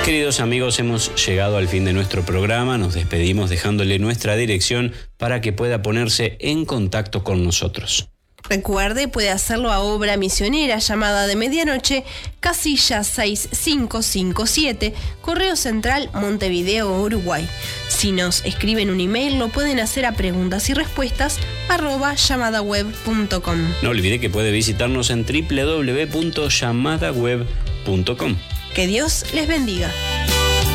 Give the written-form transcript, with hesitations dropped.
Queridos amigos, hemos llegado al fin de nuestro programa. Nos despedimos dejándole nuestra dirección para que pueda ponerse en contacto con nosotros. Recuerde, puede hacerlo a Obra Misionera Llamada de Medianoche, casilla 6557, Correo Central, Montevideo, Uruguay. Si nos escriben un email, lo pueden hacer a preguntas-y-respuestas@llamadaweb.com. No olvide que puede visitarnos en www.llamadaweb.com. Que Dios les bendiga.